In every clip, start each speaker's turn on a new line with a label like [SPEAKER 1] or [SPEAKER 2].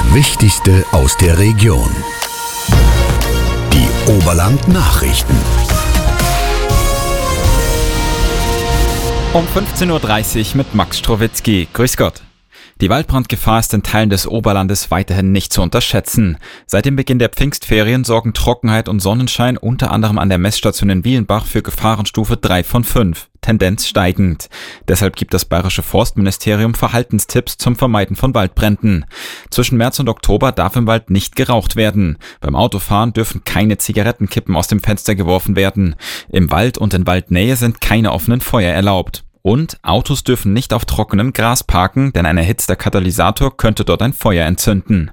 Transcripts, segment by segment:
[SPEAKER 1] Wichtigste aus der Region. Die Oberland-Nachrichten.
[SPEAKER 2] Um 15.30 Uhr mit Max Strowitzki. Grüß Gott. Die Waldbrandgefahr ist in Teilen des Oberlandes weiterhin nicht zu unterschätzen. Seit dem Beginn der Pfingstferien sorgen Trockenheit und Sonnenschein unter anderem an der Messstation in Wielenbach für Gefahrenstufe 3 von 5, Tendenz steigend. Deshalb gibt das Bayerische Forstministerium Verhaltenstipps zum Vermeiden von Waldbränden. Zwischen März und Oktober darf im Wald nicht geraucht werden. Beim Autofahren dürfen keine Zigarettenkippen aus dem Fenster geworfen werden. Im Wald und in Waldnähe sind keine offenen Feuer erlaubt. Und Autos dürfen nicht auf trockenem Gras parken, denn ein erhitzter Katalysator könnte dort ein Feuer entzünden.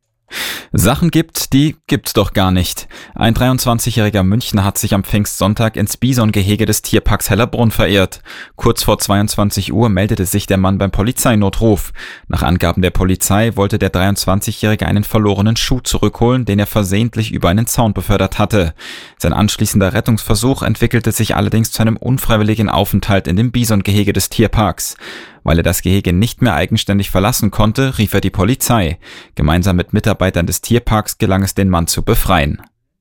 [SPEAKER 2] Sachen die gibt's doch gar nicht. Ein 23-jähriger Münchner hat sich am Pfingstsonntag ins Bisongehege des Tierparks Hellerbrunn verirrt. Kurz vor 22 Uhr meldete sich der Mann beim Polizeinotruf. Nach Angaben der Polizei wollte der 23-Jährige einen verlorenen Schuh zurückholen, den er versehentlich über einen Zaun befördert hatte. Sein anschließender Rettungsversuch entwickelte sich allerdings zu einem unfreiwilligen Aufenthalt in dem Bisongehege des Tierparks. Weil er das Gehege nicht mehr eigenständig verlassen konnte, rief er die Polizei. Gemeinsam mit Mitarbeitern des Tierparks gelang es, den Mann zu befreien.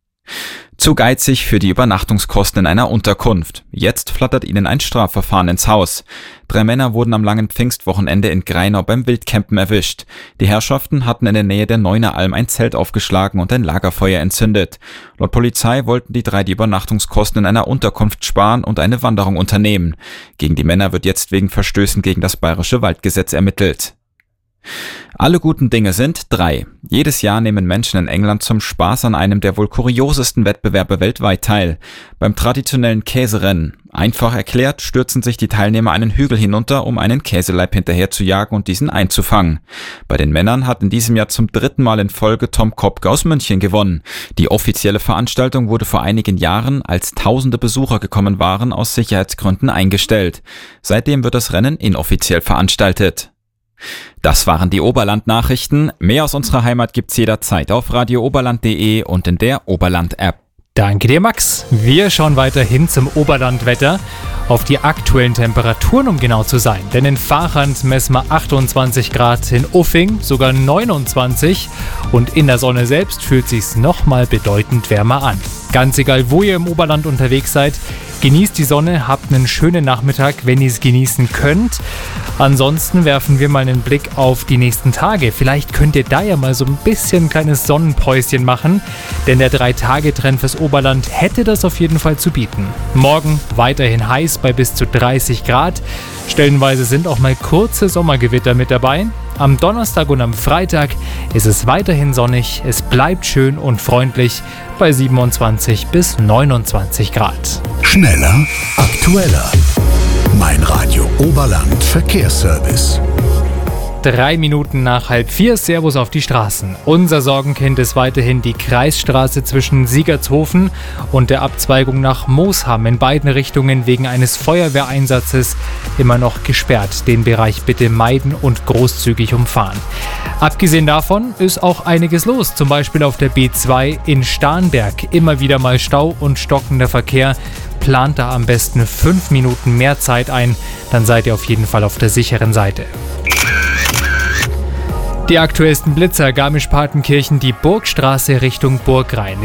[SPEAKER 2] Zu geizig für die Übernachtungskosten in einer Unterkunft. Jetzt flattert ihnen ein Strafverfahren ins Haus. 3 Männer wurden am langen Pfingstwochenende in Greinau beim Wildcampen erwischt. Die Herrschaften hatten in der Nähe der Neuneralm ein Zelt aufgeschlagen und ein Lagerfeuer entzündet. Laut Polizei wollten die 3 die Übernachtungskosten in einer Unterkunft sparen und eine Wanderung unternehmen. Gegen die Männer wird jetzt wegen Verstößen gegen das Bayerische Waldgesetz ermittelt. Alle guten Dinge sind 3. Jedes Jahr nehmen Menschen in England zum Spaß an einem der wohl kuriosesten Wettbewerbe weltweit teil. Beim traditionellen Käserennen. Einfach erklärt, stürzen sich die Teilnehmer einen Hügel hinunter, um einen Käseleib hinterher zu jagen und diesen einzufangen. Bei den Männern hat in diesem Jahr zum 3. Mal in Folge Tom Kopke aus München gewonnen. Die offizielle Veranstaltung wurde vor einigen Jahren, als tausende Besucher gekommen waren, aus Sicherheitsgründen eingestellt. Seitdem wird das Rennen inoffiziell veranstaltet. Das waren die Oberland-Nachrichten. Mehr aus unserer Heimat gibt's jederzeit auf radiooberland.de und in der Oberland-App.
[SPEAKER 3] Danke dir, Max. Wir schauen weiterhin zum Oberlandwetter, auf die aktuellen Temperaturen, um genau zu sein. Denn in Vachand messen wir 28 Grad, in Uffing sogar 29 und in der Sonne selbst fühlt sich's nochmal bedeutend wärmer an. Ganz egal, wo ihr im Oberland unterwegs seid, genießt die Sonne, habt einen schönen Nachmittag, wenn ihr es genießen könnt. Ansonsten werfen wir mal einen Blick auf die nächsten Tage. Vielleicht könnt ihr da ja mal so ein bisschen ein kleines Sonnenpäuschen machen, denn der 3-Tage-Trend fürs Oberland hätte das auf jeden Fall zu bieten. Morgen weiterhin heiß bei bis zu 30 Grad. Stellenweise sind auch mal kurze Sommergewitter mit dabei. Am Donnerstag und am Freitag ist es weiterhin sonnig, es bleibt schön und freundlich bei 27 bis 29 Grad.
[SPEAKER 1] Schneller, aktueller. Mein Radio Oberland Verkehrsservice.
[SPEAKER 3] 3 Minuten nach 3:30, Servus auf die Straßen. Unser Sorgenkind ist weiterhin die Kreisstraße zwischen Siegertshofen und der Abzweigung nach Moosham in beiden Richtungen wegen eines Feuerwehreinsatzes immer noch gesperrt. Den Bereich bitte meiden und großzügig umfahren. Abgesehen davon ist auch einiges los, zum Beispiel auf der B2 in Starnberg. Immer wieder mal Stau und stockender Verkehr. Plant da am besten 5 Minuten mehr Zeit ein, dann seid ihr auf jeden Fall auf der sicheren Seite. Die aktuellsten Blitzer: Garmisch-Partenkirchen, die Burgstraße Richtung Burgrhein.